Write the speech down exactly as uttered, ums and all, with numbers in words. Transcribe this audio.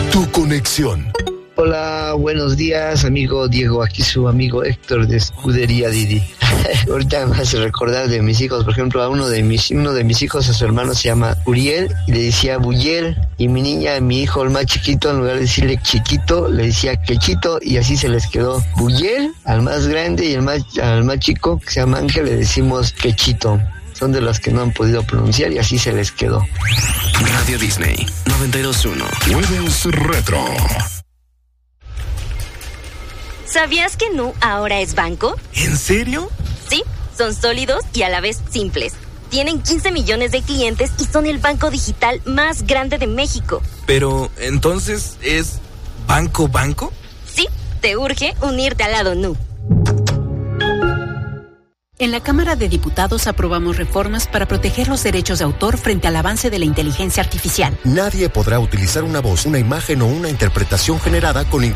Tu conexión. Hola, buenos días, amigo Diego. Aquí su amigo Héctor de Escudería Didi. Ahorita me hace recordar de mis hijos. Por ejemplo, a uno de mis uno de mis hijos, a su hermano se llama Uriel y le decía Buyel. Y mi niña, mi hijo, el más chiquito, en lugar de decirle chiquito, le decía quechito, y así se les quedó Buyel al más grande, y el más al más chico, que se llama Ángel, le decimos quechito. Son de las que no han podido pronunciar y así se les quedó. Radio Disney noventa y dos punto uno. Jueves Retro. ¿Sabías que Nu ahora es banco? ¿En serio? Sí, son sólidos y a la vez simples. Tienen quince millones de clientes y son el banco digital más grande de México. Pero, ¿entonces es banco banco? Sí, te urge unirte al lado Nu. En la Cámara de Diputados aprobamos reformas para proteger los derechos de autor frente al avance de la inteligencia artificial. Nadie podrá utilizar una voz, una imagen o una interpretación generada con